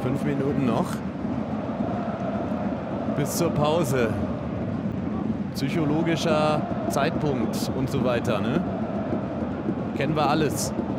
5 Minuten noch. Bis zur Pause. Psychologischer Zeitpunkt und so weiter, ne? Kennen wir alles.